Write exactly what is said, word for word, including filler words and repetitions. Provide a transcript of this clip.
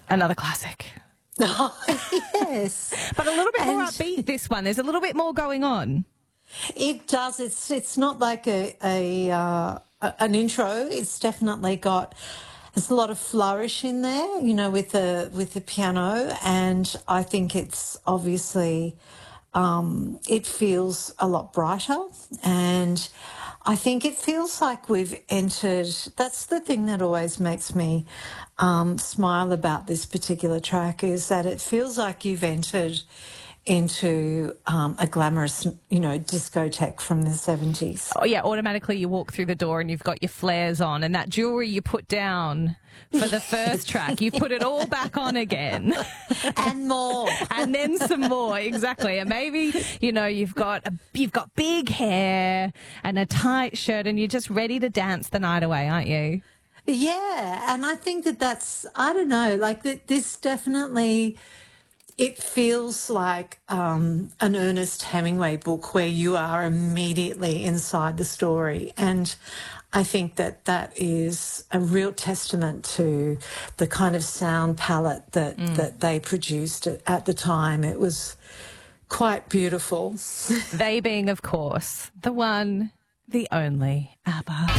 Another classic. Oh, yes. But a little bit more And- upbeat, this one. There's a little bit more going on. It does. It's it's not like a, a, uh, a an intro. It's definitely got there's a lot of flourish in there, you know, with the with the piano, and I think it's obviously um, it feels a lot brighter, and I think it feels like we've entered. That's the thing that always makes me um, smile about this particular track is that it feels like you've entered into um, a glamorous, you know, discotheque from the seventies. Oh, yeah, automatically you walk through the door and you've got your flares on, and that jewellery you put down for the first track, you put it all back on again. And more. And then some more, exactly. And maybe, you know, you've got a, you've got big hair and a tight shirt and you're just ready to dance the night away, aren't you? Yeah, and I think that that's, I don't know, like that this definitely, it feels like um, an Ernest Hemingway book where you are immediately inside the story. And I think that that is a real testament to the kind of sound palette that, mm. that they produced at, at the time. It was quite beautiful. They being, of course, the one, the only ABBA.